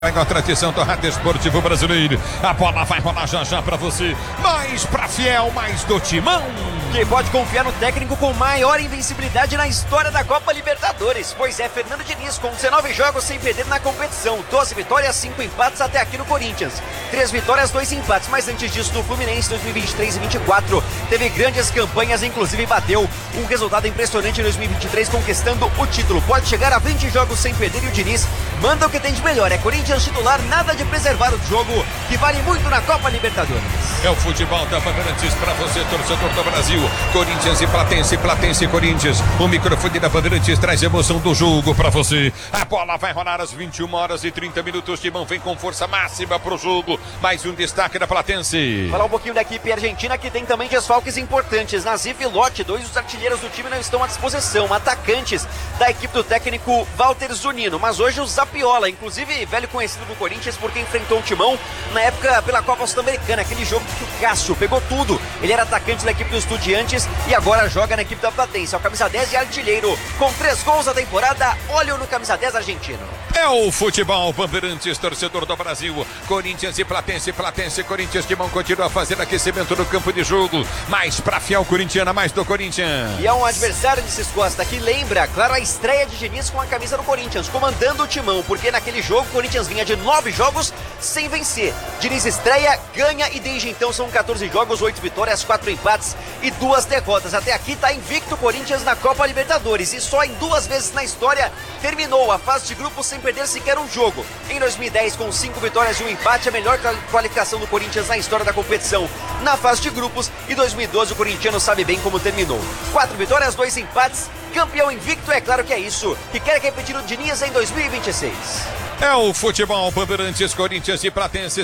A tradição do Rádio Esportivo Brasileiro. A bola vai rolar já já pra você. Mais pra fiel, mais do timão. Que pode confiar no técnico com maior invencibilidade na história da Copa Libertadores. Pois é, Fernando Diniz, com 19 jogos sem perder na competição. 12 vitórias, 5 empates até aqui no Corinthians. 3 vitórias, 2 empates. Mas antes disso, no Fluminense 2023 e 2024, teve grandes campanhas, inclusive bateu um resultado impressionante em 2023, conquistando o título. Pode chegar a 20 jogos sem perder e o Diniz manda o que tem de melhor. É Corinthians titular, nada de preservar o jogo, que vale muito na Copa Libertadores. É o futebol da Bandeirantes pra você, torcedor do Brasil. Corinthians e Platense, Platense e Corinthians. O microfone da Bandeirantes traz emoção do jogo pra você. A bola vai rolar às 21 horas e 30 minutos. Timão vem com força máxima pro jogo. Mais um destaque da Platense. Falar um pouquinho da equipe argentina, que tem também desfalques importantes. Nazif e Lotti, dois dos artilheiros do time, não estão à disposição. Atacantes da equipe do técnico Walter Zunino. Mas hoje o Zapiola, inclusive velho conhecido do Corinthians porque enfrentou o Timão na época pela Copa Sul-Americana, aquele jogo que o Cássio pegou tudo. Ele era atacante da equipe do Estudiantes e agora joga na equipe da Platense. É o camisa 10 e artilheiro, com 3 gols na temporada. Olha no camisa 10 argentino. É o futebol Bandeirantes, torcedor do Brasil. Corinthians e Platense, Platense e Corinthians. Timão continua fazendo aquecimento no campo de jogo. Mais pra fiel corintiana, mais do Corinthians. E é um adversário de Ciscosta que lembra, claro, a estreia de Diniz com a camisa do Corinthians, comandando o Timão, porque naquele jogo o Corinthians vinha de 9 jogos sem vencer. Diniz estreia, ganha e desde então são 14 jogos, 8 vitórias, 4 empates e 2 derrotas. Até aqui tá invicto o Corinthians na Copa Libertadores e só em 2 vezes na história terminou a fase de grupos sem perder sequer um jogo. Em 2010, com 5 vitórias e 1 empate, a melhor qualificação do Corinthians na história da competição na fase de grupos, e 2012 o corintiano sabe bem como terminou. 4 vitórias, 2 empates, campeão invicto, é claro que é isso que quer repetir o Diniz em 2026. É o futebol Bandeirantes, Corinthians e Platense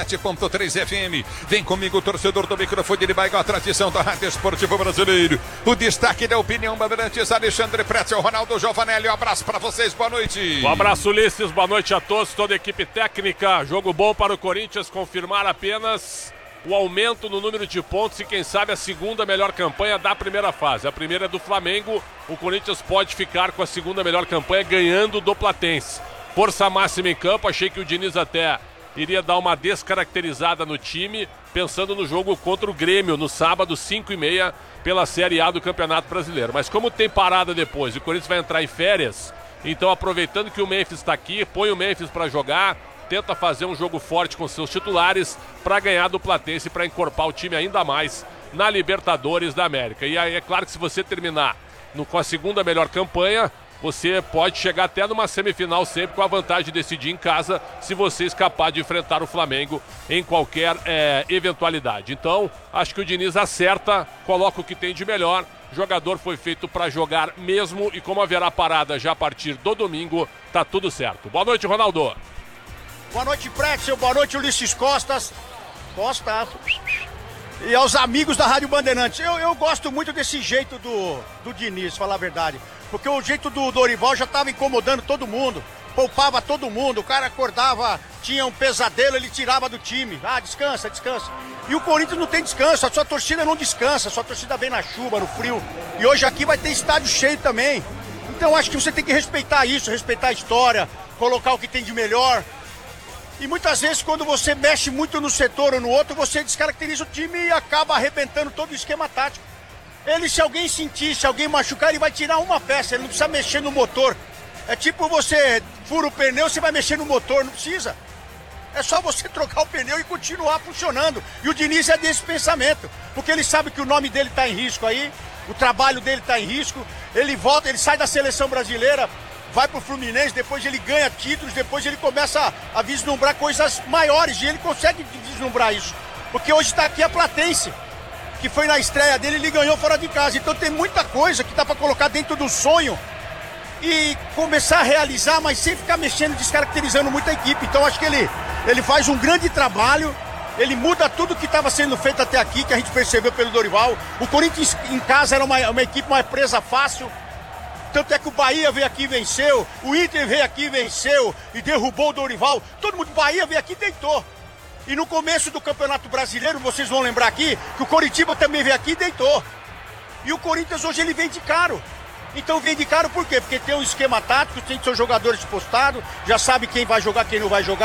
107.3 FM. Vem comigo, torcedor do microfone de Baigó, a tradição da Rádio Esportivo Brasileiro. O destaque da opinião Bandeirantes, Alexandre Pretzel, Ronaldo Giovanelli. Um abraço para vocês, boa noite. Um abraço, Ulisses, boa noite a todos, toda a equipe técnica. Jogo bom para o Corinthians confirmar apenas o aumento no número de pontos e quem sabe a segunda melhor campanha da primeira fase. A primeira é do Flamengo, o Corinthians pode ficar com a segunda melhor campanha ganhando do Platense. Força máxima em campo, achei que o Diniz até iria dar uma descaracterizada no time, pensando no jogo contra o Grêmio, no sábado, 5h30, pela Série A do Campeonato Brasileiro. Mas como tem parada depois e o Corinthians vai entrar em férias, então aproveitando que o Memphis está aqui, põe o Memphis para jogar, tenta fazer um jogo forte com seus titulares para ganhar do Platense, para encorpar o time ainda mais na Libertadores da América. E aí é claro que se você terminar com a segunda melhor campanha, você pode chegar até numa semifinal sempre com a vantagem de decidir em casa se você escapar de enfrentar o Flamengo em qualquer eventualidade. Então, acho que o Diniz acerta, coloca o que tem de melhor. O jogador foi feito para jogar mesmo e como haverá parada já a partir do domingo, tá tudo certo. Boa noite, Ronaldo. Boa noite, Pretzel. Boa noite, Ulisses Costa. E aos amigos da Rádio Bandeirantes. Eu gosto muito desse jeito do Diniz, falar a verdade. Porque o jeito do Dorival já estava incomodando todo mundo. Poupava todo mundo. O cara acordava, tinha um pesadelo, ele tirava do time. Ah, descansa, descansa. E o Corinthians não tem descanso, a sua torcida não descansa. A sua torcida vem na chuva, no frio. E hoje aqui vai ter estádio cheio também. Então acho que você tem que respeitar isso, respeitar a história, colocar o que tem de melhor. E muitas vezes quando você mexe muito no setor ou no outro, você descaracteriza o time e acaba arrebentando todo o esquema tático. Ele, se alguém sentir, se alguém machucar, ele vai tirar uma peça, ele não precisa mexer no motor. É tipo você fura o pneu, você vai mexer no motor, não precisa. É só você trocar o pneu e continuar funcionando. E o Diniz é desse pensamento, porque ele sabe que o nome dele está em risco aí, o trabalho dele está em risco, ele volta, ele sai da seleção brasileira, vai pro Fluminense, depois ele ganha títulos, depois ele começa a vislumbrar coisas maiores, e ele consegue vislumbrar isso. Porque hoje está aqui a Platense, que foi na estreia dele, ele ganhou fora de casa. Então tem muita coisa que dá para colocar dentro do sonho e começar a realizar, mas sem ficar mexendo, descaracterizando muito a equipe. Então acho que ele faz um grande trabalho, ele muda tudo que estava sendo feito até aqui, que a gente percebeu pelo Dorival. O Corinthians em casa era uma equipe mais presa fácil. Tanto é que o Bahia veio aqui e venceu, o Inter veio aqui e venceu e derrubou o Dorival. Todo mundo, Bahia veio aqui e deitou. E no começo do Campeonato Brasileiro, vocês vão lembrar aqui, que o Coritiba também veio aqui e deitou. E o Corinthians hoje ele vem de caro. Então vem de cara por quê? Porque tem um esquema tático, tem seus jogadores postados, já sabe quem vai jogar, quem não vai jogar.